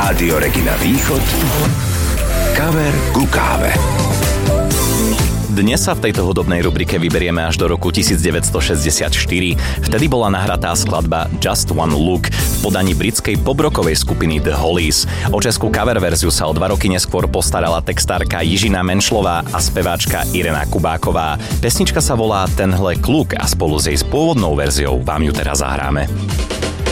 Rádio Regina Východ. Kaver ku káve. Dnes sa v tejto hudobnej rubrike vyberieme až do roku 1964. Vtedy bola nahratá skladba Just One Look v podaní britskej pobrokovej skupiny The Hollies. O českú cover verziu sa o 2 roky neskôr postarala textárka Jižina Menšlová a speváčka Irena Kubáková. Pesnička sa volá Tenhle kluk a spolu s jej pôvodnou verziou vám ju teraz zahráme.